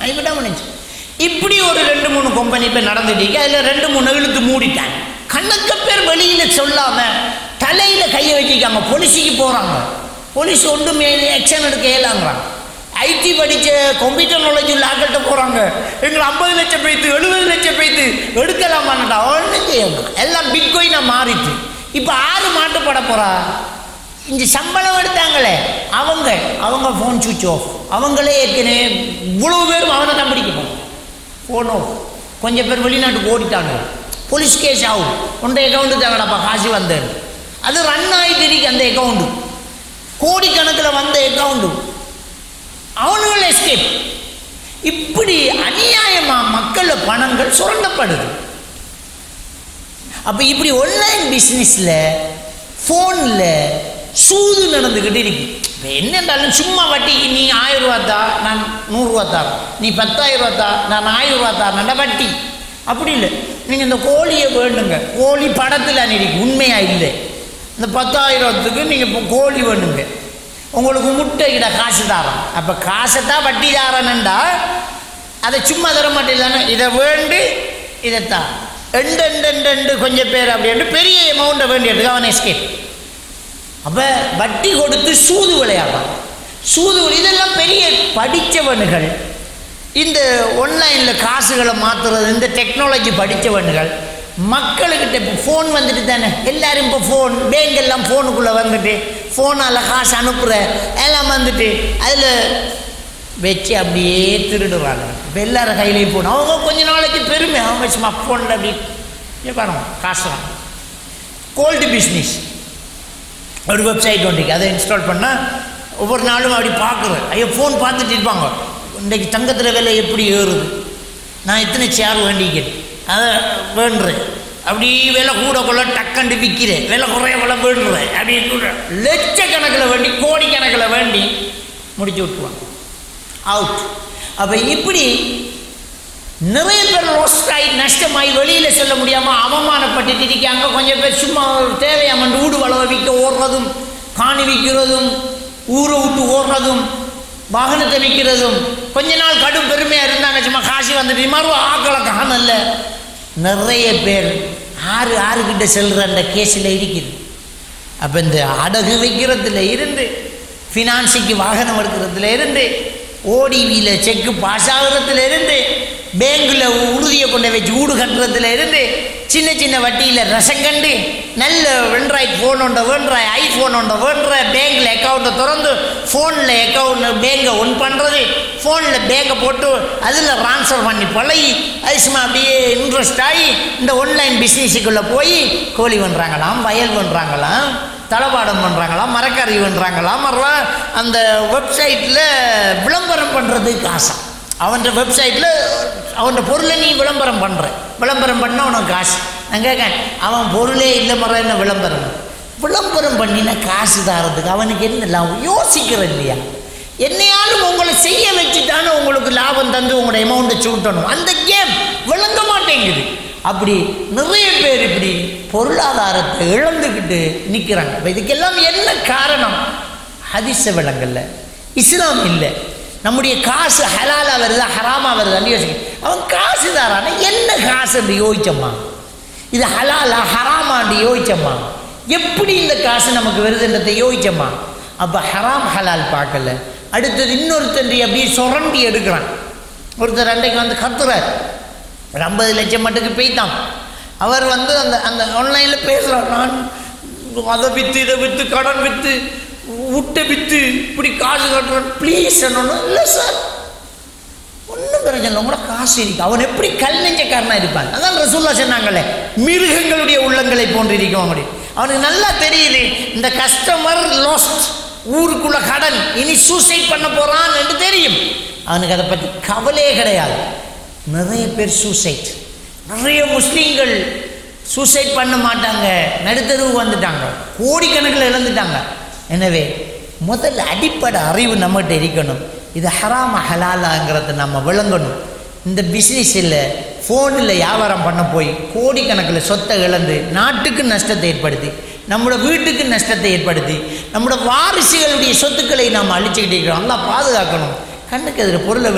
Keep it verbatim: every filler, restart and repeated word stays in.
விடாமல் இப்படி ஒரு ரெண்டு மூணு கம்பெனி இப்போ நடந்துட்டு அதில் ரெண்டு மூணு இழுத்து மூடிட்டாங்க. கணக்க பேர் வெளியில் சொல்லாமல் தலையில் கையை வச்சுக்காங்க. போலீஸுக்கு போகிறாங்க. போலீஸ் ஒன்றுமே ஆக்ஷன் எடுக்க இயலாங்கிறாங்க. ஐடி படித்த கம்ப்யூட்டர் நாலேஜ் உள்ள ஆக்கிட்ட போகிறாங்க. எங்களை ஐம்பது லட்சம் பேய்த்து எழுபது லட்சம் பேய்த்து எடுக்கலாமான்டா ஒன்றும் செய்யணும். எல்லாம் பிட்காயினாக மாறிட்டு இப்போ ஆறு மாட்டுப்பட போகிறா. இந்த சம்பளம் எடுத்தாங்களே அவங்க அவங்க ஃபோன் சுவிட்ச் ஆஃப். அவங்களே ஏற்கனவே இவ்வளோ பேரும் அவனை தான் பிடிக்கணும். Phone off. கொஞ்சம் பேர் வெளிநாட்டுக்கு ஓடிட்டாங்க. போலீஸ் கேஸ் ஆகும். உண்ட அக்கௌண்ட்டு தாங்கடாப்பா காசு வந்தேன். அது ரன் ஆகிட்டு அந்த அக்கௌண்ட்டு கோடிக்கணக்கில் வந்த அக்கௌண்ட்டு அவனுகள் எஸ்கேப். இப்படி அநியாயமாக மக்கள் பணங்கள் சுரண்டப்படுது. அப்போ இப்படி ஆன்லைன் பிஸ்னஸில் ஃபோனில் சூது நடந்துக்கிட்டு இருக்கு. இப்போ என்னென்றாலும் சும்மா வட்டி நீ ஆயிரம் ரூபா தா நான் நூறுரூவா தார், நீ பத்தாயிரம் ரூபா தா நான் ஆயிரம் ரூபா தார்னடா வட்டி. அப்படி இல்லை. நீங்கள் இந்த கோழியை வேணுங்க. கோழி படத்தில் அன்னைக்கு உண்மையாக இல்லை. இந்த பத்தாயிரத்துக்கு நீங்கள் இப்போ கோழி வேணுங்க. உங்களுக்கு முட்டை கிட காசு தாரான். அப்போ காசை தான் வட்டி தாரானண்டா அதை சும்மா தர மாட்டேன். இதை வேண்டு இதைத்தான் ரெண்டு ரெண்டு ரெண்டு கொஞ்சம் பேர் அப்படின்ட்டு பெரிய அமௌண்ட்டை வேண்டியதுக்கு அவன் எஸ்கேப். அப்போ வட்டி கொடுத்து சூது விளையாடுறான். சூது இதெல்லாம் பெரிய படித்தவனுகள். இந்த ஆன்லைனில் காசுகளை மாற்றுறது இந்த டெக்னாலஜி படித்தவனுகள் மக்கள்கிட்ட இப்போ ஃபோன் வந்துட்டு தானே எல்லோரும் இப்போ ஃபோன் பேங்க் எல்லாம் ஃபோனுக்குள்ளே வந்துட்டு ஃபோனால் காசு அனுப்புகிற எல்லாம் வந்துட்டு அதில் வச்சு அப்படியே திருடுறாங்க. இப்போ எல்லாரும் கையிலையும் போகணும். அவங்க கொஞ்ச நாளைக்கு பெருமை அவங்க சும்மா ஃபோனில் அப்படி பாருங்க காசு. கோல்டு பிஸ்னஸ் ஒரு வெப்சைட் ஒன்றைக்கு அதை இன்ஸ்டால் பண்ணால் ஒவ்வொரு நாளும் அப்படி பார்க்குறேன். ஐயோ ஃபோன் பார்த்துட்டு இருப்பாங்க. இன்றைக்கு தங்கத்தில் விலை எப்படி ஏறுது, நான் எத்தனை சேர் வேண்டிக்கிறேன் அதை வேண்டுறேன். அப்படி விலை கூட கொள்ள டக்கண்டு விற்கிறேன், விலை குறைய கொள்ள வேண்டுறேன். அப்படி லட்சக்கணக்கில் வேண்டி கோடிக்கணக்கில் வேண்டி முடிச்சு விட்டுருவாங்க. அவுட். அப்போ இப்படி நிறைய பேர் லாஸ்ட் ஆகி நஷ்டமாகி வெளியில் சொல்ல முடியாமல் அவமானப்பட்டு இருக்காங்க. கொஞ்சம் பேர் சும்மா தேவையாம ஊடு வளவை விற்க ஓடுறதும், காணி விற்கிறதும், ஊரை விட்டு ஓடுறதும், வாகனத்தை விற்கிறதும். கொஞ்ச நாள் கடும் பெருமையாக இருந்தாங்க. சும்மா காசு வந்துட்டு மறுவா ஆக்களை காணல. நிறைய பேர் ஆறு ஆறுகிட்ட செல்கிற அந்த கேஸில் இருக்குது. அப்போ இந்த அடகு வைக்கிறதுல இருந்து, ஃபினான்ஸுக்கு வாகனம் எடுக்கிறதுல இருந்து, ஓடிவியில் செக்கு பாஸ் ஆகிறதுல இருந்து, பேங்கில் உறுதியை கொண்டு வச்சு வீடு கட்டுறதுல இருந்து, சின்ன சின்ன வட்டியில் ரசம் கண்டு நல்ல ஆண்ட்ராய்ட் ஃபோன் ஒன்றை வேண்டுற, ஐஃபோன் ஒன்றை வேண்டுற, பேங்கில் அக்கௌண்ட்டை திறந்து ஃபோனில் அக்கௌண்ட் பேங்கை ஒன் பண்ணுறது, ஃபோனில் பேங்கை போட்டு அதில் ட்ரான்ஸ்ஃபர் பண்ணி பழகி அது சும்மா அப்படியே இன்ட்ரெஸ்ட் ஆகி இந்த ஆன்லைன் பிஸ்னஸுக்குள்ளே போய் கோழி பண்ணுறாங்களாம், வயல் பண்ணுறாங்களாம், தளபாடம் பண்ணுறாங்களாம், மரக்கறி பண்ணுறாங்களாம், மறுவா அந்த வெப்சைட்டில் விளம்பரம் பண்ணுறதுக்கு காசா. அவன் வெப்சைட்டில் அவன் பொருளை நீ விளம்பரம் பண்ணுற, விளம்பரம் பண்ணால் உனக்கு காசு. நான் கேட்கேன், அவன் பொருளே இல்லை மர என்ன விளம்பரம் விளம்பரம் பண்ணினா காசு தரதுக்கு அவனுக்கு என்ன லாபம் யோசிக்கிறது இல்லையா? என்னையாலும் உங்களை செய்ய வச்சுட்டானு உங்களுக்கு லாபம் தந்து உங்களோட அமௌண்ட்டை சுட்டணும். அந்த கேம் விளங்க மாட்டேங்குது. அப்படி நிறைய பேர் இப்படி பொருளாதாரத்தை இழந்துக்கிட்டு நிற்கிறாங்க. இப்போ இதுக்கெல்லாம் என்ன காரணம்? ஹதீஸ விளங்கல்ல, இஸ்லாம் இல்லை. நம்முடைய காசு ஹலாலாக வருதா ஹராமா வருதான்னு யோசிக்க. அவன் காசு தாரான என்ன காசு என்று யோசிச்சம்மா, இது ஹலாலா ஹராமான்னு யோசிச்சம்மா, எப்படி இந்த காசு நமக்கு வருதுன்றதை யோசிச்சம்மா. அப்போ ஹராம் ஹலால் பார்க்கல. அடுத்தது இன்னொருத்தன்றி அப்படியே சுரண்டி எடுக்கிறான். ஒருத்தர் அன்றைக்கு வந்து கத்துறார், ஒரு ஐம்பது லட்சம் மட்டுக்கு போய்த்தான். அவர் வந்து அந்த அந்த ஆன்லைனில் பேசுகிறார், நான் அதை விற்று இதை விற்று கடன் விற்று விட்டு விற்று இப்படி காசு கட்டுறேன் ப்ளீஸ் என்னொன்னு. இல்லை சார் ஒன்றும் பிரச்சனை உங்களோட காசு இருக்கு. அவன் எப்படி கல் நெஞ்சக்காரனாக இருப்பான். அதான் ரசூல்லா சொன்னாங்களே, மிருகங்களுடைய உள்ளங்களை போன்று இருக்கும். அப்படி அவனுக்கு நல்லா தெரியுது இந்த கஸ்டமர் லாஸ்ட், ஊருக்குள்ள கடன், இனி சூசைட் பண்ண போகிறான் என்று தெரியும். அவனுக்கு அதை பற்றி கவலையே கிடையாது. நிறைய பேர் சூசைட், நிறைய முஸ்லீம்கள் சூசைட் பண்ண மாட்டாங்க, நடுத்தருவுக்கு வந்துட்டாங்க, கோடிக்கணக்கில் இழந்துட்டாங்க. எனவே முதல்ல அடிப்படை அறிவு நம்மகிட்ட இருக்கணும். இது ஹராம ஹலாலாங்கிறத நம்ம விளங்கணும். இந்த பிஸ்னஸில் ஃபோனில் வியாபாரம் பண்ண போய் கோடிக்கணக்கில் சொத்தை இழந்து நாட்டுக்கு நஷ்டத்தை ஏற்படுத்தி, நம்மளோட வீட்டுக்கு நஷ்டத்தை ஏற்படுத்தி, நம்மளோட வாரிசுகளுடைய சொத்துக்களை நாம் அழிச்சுக்கிட்டு இருக்கிறோம். நல்லா பாதுகாக்கணும். கண்ணுக்கு எதிர பொருளை